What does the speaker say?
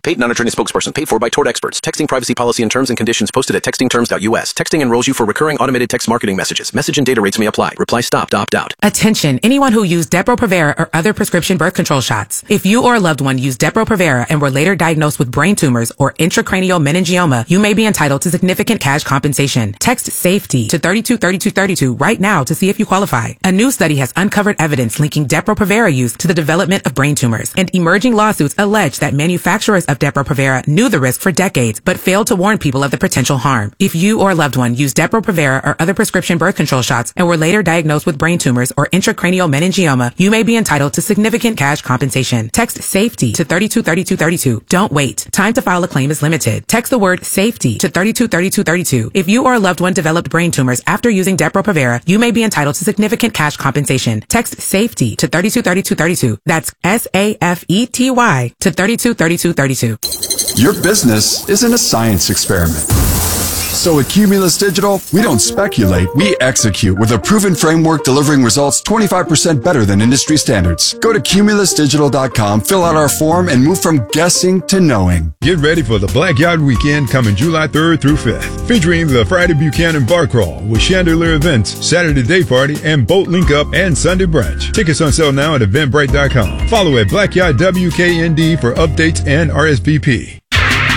Paid non-attorney spokesperson. Paid for by Tort Experts. Texting privacy policy and terms and conditions posted at textingterms.us. Texting enrolls you for recurring automated text marketing messages. Message and data rates may apply. Reply stop to opt out. Attention, anyone who used Depo-Provera or other prescription birth control shots. If you or a loved one used Depo-Provera and were later diagnosed with brain tumors or intracranial meningioma, you may be entitled to significant cash compensation. Text SAFETY to 323232 right now to see if you qualify. A new study has uncovered evidence linking Depo-Provera use to the development of brain tumors, and emerging lawsuits allege that manufacturers of Depo-Provera knew the risk for decades but failed to warn people of the potential harm. If you or a loved one used Depo-Provera or other prescription birth control shots and were later diagnosed with brain tumors or intracranial meningioma, you may be entitled to significant cash compensation. Text SAFETY to 323232. Don't wait. Time to file a claim is limited. Text the word SAFETY to 323232. If you or a loved one developed brain tumors after using Depo-Provera, you may be entitled to significant cash compensation. Text SAFETY to 323232. That's SAFETY to 323232. Your business isn't a science experiment. So at Cumulus Digital, we don't speculate, we execute with a proven framework delivering results 25% better than industry standards. Go to cumulusdigital.com, fill out our form, and move from guessing to knowing. Get ready for the Black Yacht Weekend coming July 3rd through 5th, featuring the Friday Buchanan Bar Crawl with chandelier events, Saturday Day Party, and boat link up and Sunday brunch. Tickets on sale now at eventbrite.com. Follow at Black Yacht WKND for updates and RSVP.